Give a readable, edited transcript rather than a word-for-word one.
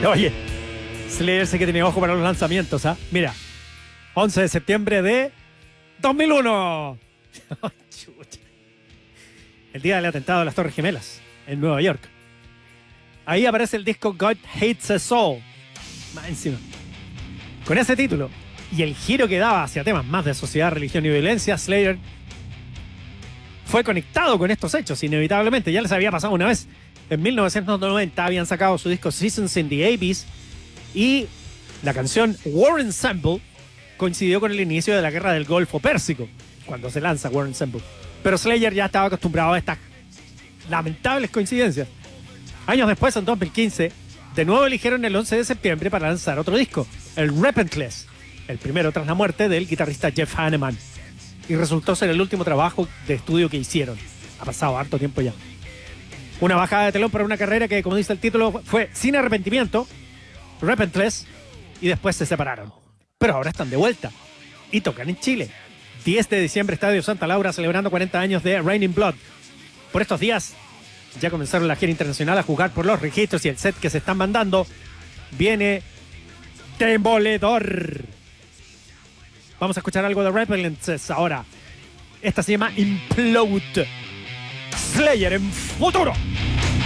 Oye, Slayer sé que tiene ojo para los lanzamientos, ¿ah? Mira, 11 de septiembre de 2001. Chucha. El día del atentado de las Torres Gemelas, en Nueva York. Ahí aparece el disco God Hates Us All. Más encima. Con ese título y el giro que daba hacia temas más de sociedad, religión y violencia, Slayer fue conectado con estos hechos, inevitablemente. Ya les había pasado una vez. En 1990 habían sacado su disco Seasons in the Abyss y la canción War Ensemble coincidió con el inicio de la Guerra del Golfo Pérsico, cuando se lanza War Ensemble. Pero Slayer ya estaba acostumbrado a estas lamentables coincidencias. Años después, en 2015, de nuevo eligieron el 11 de septiembre para lanzar otro disco, el Repentless, el primero tras la muerte del guitarrista Jeff Hanneman. Y resultó ser el último trabajo de estudio que hicieron. Ha pasado harto tiempo ya. Una bajada de telón para una carrera que, como dice el título, fue sin arrepentimiento, Repentless, y después se separaron. Pero ahora están de vuelta y tocan en Chile. 10 de diciembre, Estadio Santa Laura, celebrando 40 años de Raining Blood. Por estos días ya comenzaron la gira internacional a jugar por los registros y el set que se están mandando viene demoledor. Vamos a escuchar algo de Repentless ahora. Esta se llama Implode. Slayer en futuro.